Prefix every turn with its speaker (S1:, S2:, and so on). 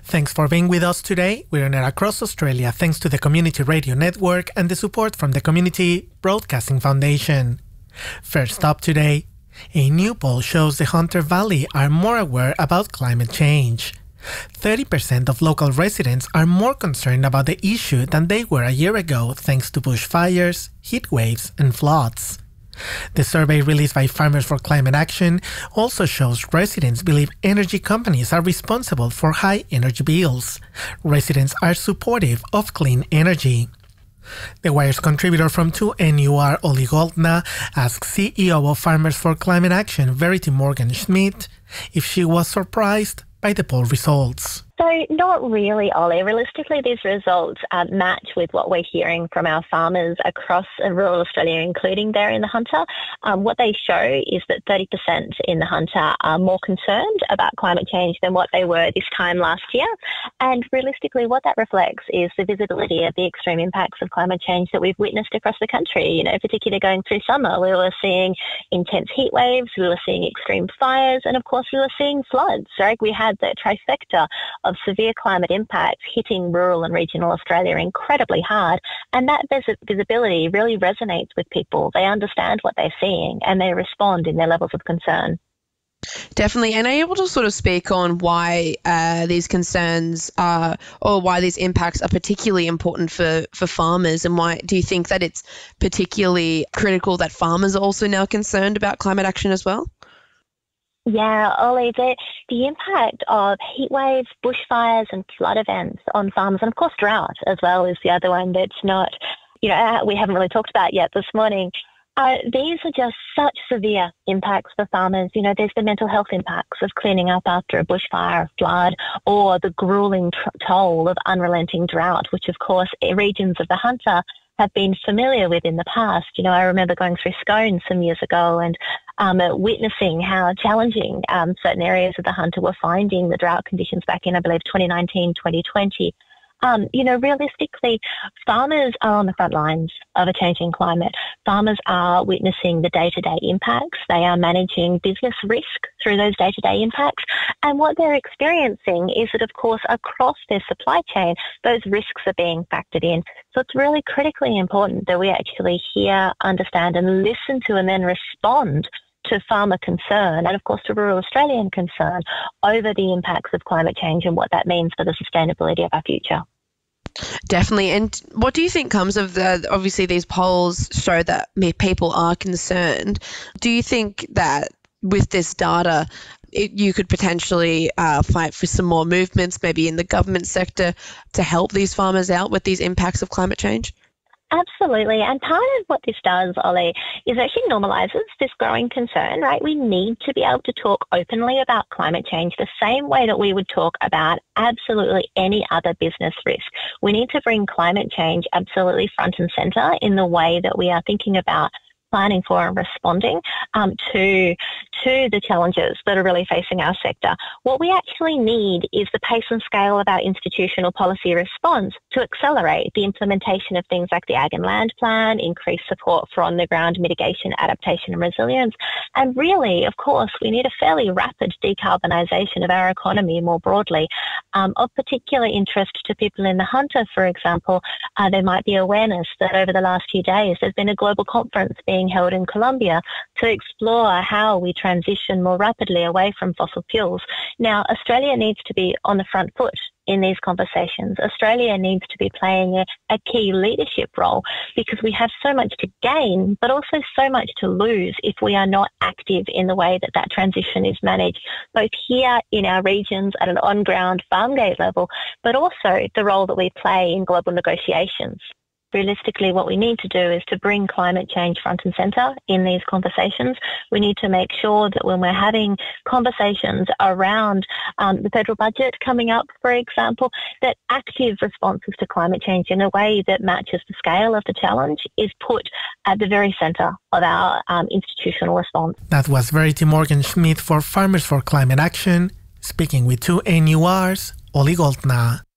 S1: Thanks for being with us today. We're on air across Australia thanks to the Community Radio Network and the support from the Community Broadcasting Foundation. First up today, a new poll shows the Hunter Valley are more aware about climate change. 30% of local residents are more concerned about the issue than they were a year ago thanks to bushfires, heat waves, and floods. The survey released by Farmers for Climate Action also shows residents believe energy companies are responsible for high energy bills. Residents are supportive of clean energy. The Wire's contributor from 2NUR, Oli Goldna, asked CEO of Farmers for Climate Action, Verity Morgan-Schmidt, if she was surprised by the poll results.
S2: So not really, Ollie. Realistically, these results match with what we're hearing from our farmers across rural Australia, including there in the Hunter. What they show is that 30% in the Hunter are more concerned about climate change than what they were this time last year. And realistically, what that reflects is the visibility of the extreme impacts of climate change that we've witnessed across the country. You know, particularly going through summer, we were seeing intense heat waves, we were seeing extreme fires, and of course we were seeing floods, right? We had the trifecta of severe climate impacts hitting rural and regional Australia incredibly hard. And that visibility really resonates with people. They understand what they're seeing and they respond in their levels of concern.
S3: Definitely. And are you able to sort of speak on why these concerns are, or why these impacts are particularly important for farmers, and why do you think that it's particularly critical that farmers are also now concerned about climate action as well?
S2: Yeah, Ollie, the impact of heat waves, bushfires and flood events on farmers, and of course drought as well is the other one that's not, we haven't really talked about yet this morning. These are just such severe impacts for farmers. You know, there's the mental health impacts of cleaning up after a bushfire, flood, or the grueling toll of unrelenting drought, which of course regions of the Hunter have been familiar with in the past. You know, I remember going through Scone some years ago and witnessing how challenging certain areas of the Hunter were finding the drought conditions back in, I believe, 2019, 2020. Realistically, farmers are on the front lines of a changing climate. Farmers are witnessing the day-to-day impacts. They are managing business risk through those day-to-day impacts. And what they're experiencing is that, of course, across their supply chain, those risks are being factored in. So it's really critically important that we actually hear, understand and listen to and then respond to farmer concern and, of course, to rural Australian concern over the impacts of climate change and what that means for the sustainability of our future.
S3: Definitely. And what do you think comes of obviously these polls show that people are concerned. Do you think that with this data, you could potentially fight for some more movements, maybe in the government sector, to help these farmers out with these impacts of climate change?
S2: Absolutely. And part of what this does, Ollie, is actually normalises this growing concern, right? We need to be able to talk openly about climate change the same way that we would talk about absolutely any other business risk. We need to bring climate change absolutely front and centre in the way that we are thinking about planning for and responding to the challenges that are really facing our sector. What we actually need is the pace and scale of our institutional policy response to accelerate the implementation of things like the Ag and Land Plan, increased support for on-the-ground mitigation, adaptation and resilience. And really, of course, we need a fairly rapid decarbonisation of our economy more broadly. Of particular interest to people in the Hunter, for example, there might be awareness that over the last few days there's been a global conference being held in Colombia to explore how we transition more rapidly away from fossil fuels. Now, Australia needs to be on the front foot in these conversations. Australia needs to be playing a key leadership role because we have so much to gain, but also so much to lose if we are not active in the way that that transition is managed, both here in our regions at an on-ground farm gate level, but also the role that we play in global negotiations. Realistically, what we need to do is to bring climate change front and centre in these conversations. We need to make sure that when we're having conversations around the federal budget coming up, for example, that active responses to climate change in a way that matches the scale of the challenge is put at the very centre of our institutional response.
S1: That was Verity Morgan-Schmidt for Farmers for Climate Action, speaking with 2NUR's Oli Goldna.